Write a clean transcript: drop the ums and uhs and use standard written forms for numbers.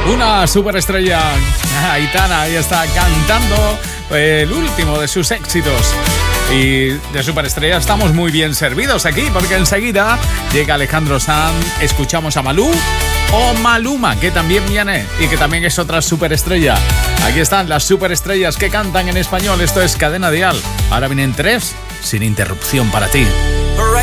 Una superestrella, Aitana, ahí está cantando el último de sus éxitos. Y de superestrella estamos muy bien servidos aquí, porque enseguida llega Alejandro Sanz, escuchamos a Malú o Maluma, que también viene y que también es otra superestrella. Aquí están las superestrellas que cantan en español. Esto es Cadena Dial. Ahora vienen 3 sin interrupción para ti.